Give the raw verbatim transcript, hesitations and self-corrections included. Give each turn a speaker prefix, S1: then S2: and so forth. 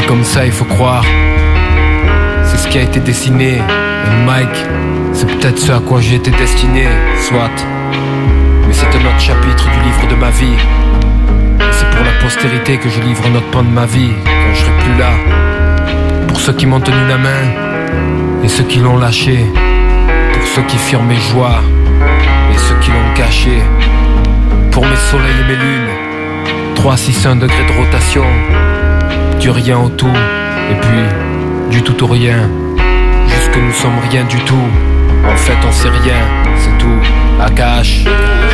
S1: C'est comme ça, il faut croire. C'est ce qui a été dessiné. Et Mike, c'est peut-être ce à quoi j'ai été destiné. Soit. Mais c'est un autre chapitre du livre de ma vie. Et c'est pour la postérité que je livre un autre pan de ma vie, quand je serai plus là. Pour ceux qui m'ont tenu la main et ceux qui l'ont lâché. Pour ceux qui firent mes joies et ceux qui l'ont caché. Pour mes soleils et mes lunes, trois six un degrés de rotation. Du rien au tout, et puis du tout au rien. Jusque nous sommes rien du tout. En fait on sait rien, c'est tout. Akash.